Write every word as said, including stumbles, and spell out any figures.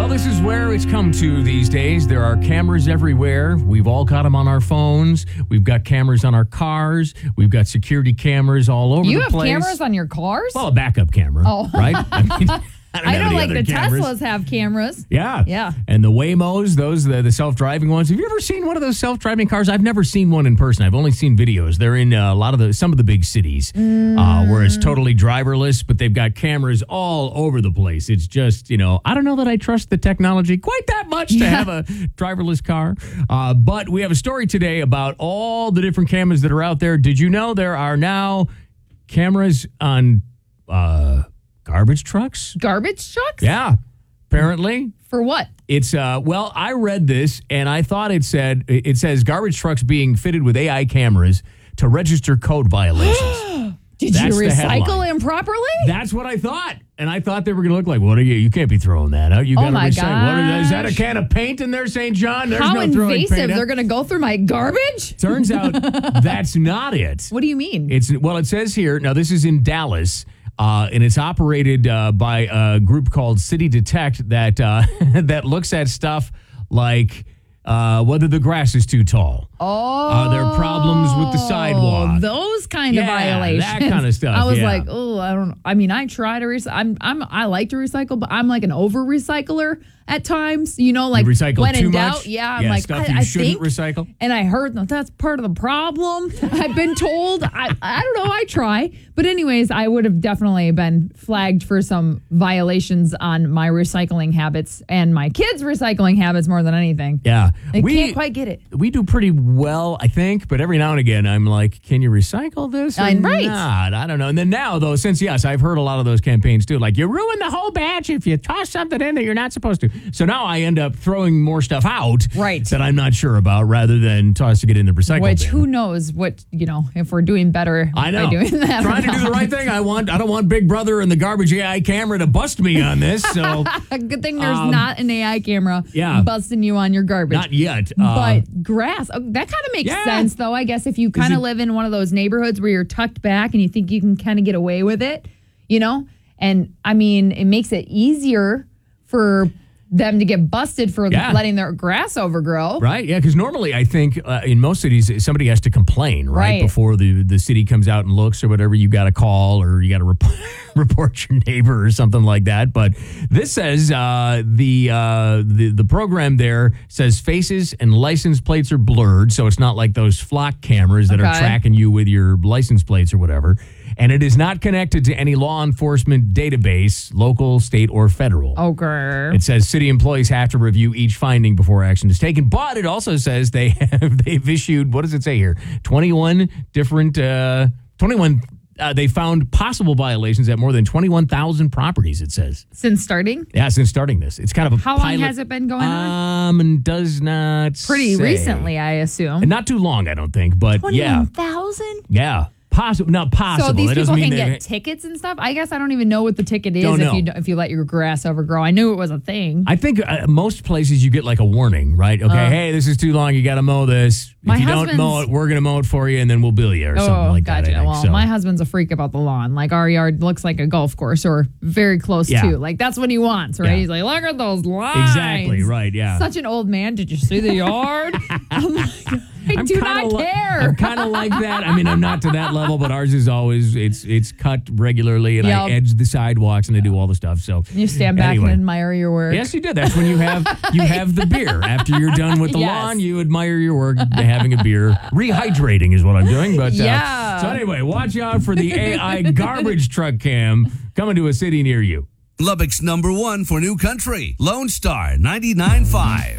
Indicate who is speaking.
Speaker 1: this is where it's come to these days. There are cameras everywhere. We've all got them on our phones. We've got cameras on our cars. We've got security cameras all over
Speaker 2: You
Speaker 1: the
Speaker 2: have
Speaker 1: place.
Speaker 2: cameras on your cars?
Speaker 1: Well, a backup camera.
Speaker 2: Oh.
Speaker 1: Right? I mean, I don't,
Speaker 2: I
Speaker 1: have
Speaker 2: know,
Speaker 1: any
Speaker 2: like
Speaker 1: other
Speaker 2: the
Speaker 1: cameras.
Speaker 2: Teslas have cameras.
Speaker 1: Yeah.
Speaker 2: Yeah.
Speaker 1: And the Waymos, those, the, the self-driving ones. Have you ever seen one of those self-driving cars? I've never seen one in person. I've only seen videos. They're in uh, a lot of the, some of the big cities
Speaker 2: Mm.
Speaker 1: uh, where it's totally driverless, but they've got cameras all over the place. It's just, you know, I don't know that I trust the technology quite that much to
Speaker 2: Yeah.
Speaker 1: have a driverless car. Uh, but we have a story today about all the different cameras that are out there. Did you know there are now cameras on uh, garbage trucks?
Speaker 2: Garbage trucks?
Speaker 1: Yeah, apparently.
Speaker 2: For what?
Speaker 1: It's, uh, well, I read this and I thought it said, it says garbage trucks being fitted with A I cameras to register code violations.
Speaker 2: Did
Speaker 1: That's
Speaker 2: you
Speaker 1: the
Speaker 2: recycle
Speaker 1: headline.
Speaker 2: improperly?
Speaker 1: That's what I thought. And I thought they were going to look like, what are you? You can't be throwing that out. You
Speaker 2: Oh
Speaker 1: got to
Speaker 2: my
Speaker 1: recycle. What is, is that a
Speaker 2: gosh.
Speaker 1: can of paint in there, Saint John? There's
Speaker 2: How
Speaker 1: no throwing
Speaker 2: invasive?
Speaker 1: paint out.
Speaker 2: They're going to go through my garbage?
Speaker 1: Turns out that's not it.
Speaker 2: What do you mean?
Speaker 1: It's well, it says here. Now, this is in Dallas, uh, and it's operated uh, by a group called City Detect that uh, that looks at stuff like uh, whether the grass is too tall.
Speaker 2: Oh,
Speaker 1: Are there problems with the sidewalk?
Speaker 2: Those kind
Speaker 1: Yeah,
Speaker 2: of violations.
Speaker 1: that kind of stuff,
Speaker 2: I was
Speaker 1: yeah.
Speaker 2: like, oh, I don't. I mean, I try to recycle. I'm, I'm, I like to recycle, but I'm like an over recycler at times. You know, like
Speaker 1: You recycle
Speaker 2: when
Speaker 1: too
Speaker 2: in
Speaker 1: much?
Speaker 2: doubt. Yeah, I'm
Speaker 1: Yeah,
Speaker 2: like,
Speaker 1: stuff
Speaker 2: I,
Speaker 1: you
Speaker 2: I
Speaker 1: shouldn't
Speaker 2: think,
Speaker 1: recycle?
Speaker 2: And I heard that that's part of the problem. I've been told. I, I don't know. I try, but anyways, I would have definitely been flagged for some violations on my recycling habits and my kids' recycling habits more than anything.
Speaker 1: Yeah,
Speaker 2: They
Speaker 1: we
Speaker 2: can't quite get it.
Speaker 1: we do pretty well, I think. But every now and again, I'm like, can you recycle this or
Speaker 2: I'm right.
Speaker 1: not? I don't know. And then now, though, since yes, I've heard a lot of those campaigns too. Like, you ruin the whole batch if you toss something in that you're not supposed to. So now I end up throwing more stuff out,
Speaker 2: Right.
Speaker 1: that I'm not sure about, rather than toss to get in the recycle
Speaker 2: Which
Speaker 1: bin.
Speaker 2: who knows what, you know, if we're doing better
Speaker 1: I know.
Speaker 2: by doing that. or
Speaker 1: Trying to do the
Speaker 2: not.
Speaker 1: right thing. I want. I don't want Big Brother and the garbage A I camera to bust me on this. So
Speaker 2: Good thing there's
Speaker 1: Um,
Speaker 2: not an A I camera
Speaker 1: yeah.
Speaker 2: busting you on your garbage.
Speaker 1: not yet. Uh,
Speaker 2: but grass, oh, that kind of makes
Speaker 1: yeah.
Speaker 2: sense, though. I guess if you kind
Speaker 1: it-
Speaker 2: of live in one of those neighborhoods where you're tucked back and you think you can kind of get away with it, you know? And I mean, it makes it easier for them to get busted for
Speaker 1: Yeah.
Speaker 2: letting their grass overgrow.
Speaker 1: Right, yeah, because normally I think uh, in most cities somebody has to complain, right,
Speaker 2: Right.
Speaker 1: before the, the city comes out and looks or whatever. You got to call or you got to rep- report your neighbor or something like that. But this says uh, the, uh, the the program there says faces and license plates are blurred, so it's not like those flock cameras that are
Speaker 2: Okay.
Speaker 1: tracking you with your license plates or whatever. And it is not connected to any law enforcement database, local, state, or federal.
Speaker 2: Okay.
Speaker 1: It says city employees have to review each finding before action is taken, but it also says they have they've issued, what does it say here? twenty-one different uh twenty-one uh, they found possible violations at more than twenty-one thousand properties, it says.
Speaker 2: Since starting?
Speaker 1: Yeah, since starting this. It's kind of a
Speaker 2: How
Speaker 1: pilot.
Speaker 2: long has it been going on?
Speaker 1: Um and does not
Speaker 2: Pretty
Speaker 1: say.
Speaker 2: recently, I assume.
Speaker 1: And not too long, I don't think, but yeah.
Speaker 2: twenty-one thousand?
Speaker 1: Yeah. Possible, not possible.
Speaker 2: So these
Speaker 1: That doesn't
Speaker 2: people
Speaker 1: mean
Speaker 2: can
Speaker 1: they-
Speaker 2: get tickets and stuff. I guess I don't even know what the ticket is
Speaker 1: Don't
Speaker 2: if
Speaker 1: know.
Speaker 2: you if you let your grass overgrow. I knew it was a thing.
Speaker 1: I think uh, most places you get like a warning, right? Okay, hey, this is too long. You got to mow this.
Speaker 2: My
Speaker 1: If you don't mow
Speaker 2: husband's-
Speaker 1: it, we're going to mow it for you, and then we'll bill you or something
Speaker 2: Oh,
Speaker 1: like
Speaker 2: gotcha.
Speaker 1: that. I think.
Speaker 2: Well,
Speaker 1: So-
Speaker 2: my husband's a freak about the lawn. Like our yard looks like a golf course or very close
Speaker 1: Yeah.
Speaker 2: to. Like that's what he wants, right?
Speaker 1: Yeah.
Speaker 2: He's like, look at those lines.
Speaker 1: Exactly, right, yeah.
Speaker 2: Such an old man. Did you see the yard? I'm like, I
Speaker 1: I'm
Speaker 2: do
Speaker 1: kinda
Speaker 2: not
Speaker 1: li-
Speaker 2: care.
Speaker 1: I'm kind of like that. I mean, I'm not to that level, but ours is always it's it's cut regularly, and I
Speaker 2: Yep.
Speaker 1: edge the sidewalks and I do all the stuff. So
Speaker 2: you stand back
Speaker 1: anyway.
Speaker 2: and admire your work.
Speaker 1: Yes, you did. That's when you have you have the beer after you're done with the
Speaker 2: Yes.
Speaker 1: lawn. You admire your work, having a beer, rehydrating is what I'm doing. But uh,
Speaker 2: Yeah.
Speaker 1: So anyway, watch out for the A I garbage truck cam coming to a city near you.
Speaker 3: Lubbock's number one for new country, Lone Star ninety-nine point five.